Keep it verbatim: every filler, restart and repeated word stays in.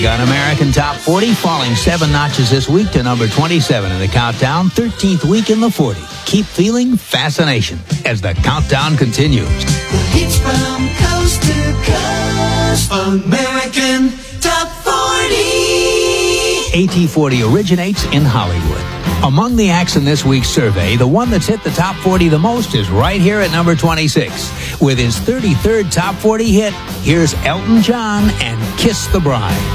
On American Top forty, falling seven notches this week to number twenty-seven in the countdown, thirteenth week in the forty. Keep feeling fascination as the countdown continues. The hits from coast to coast, American Top forty. A T forty originates in Hollywood. Among the acts in this week's survey, the one that's hit the top forty the most is right here at number twenty-six. With his thirty-third top forty hit, here's Elton John and Kiss the Bride.